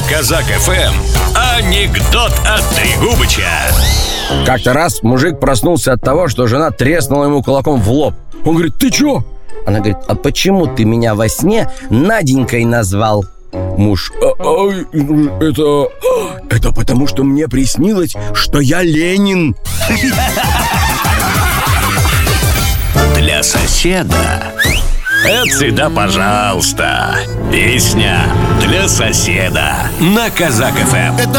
Казак ФМ анекдот от Трегубыча. Как-то раз мужик проснулся от того, что жена треснула ему кулаком в лоб. Он говорит: ты чё? Она говорит: а почему ты меня во сне Наденькой назвал? Муж: это потому, что мне приснилось, что я Ленин. Для соседа это всегда пожалуйста. Песня для соседа на Казак ФМ.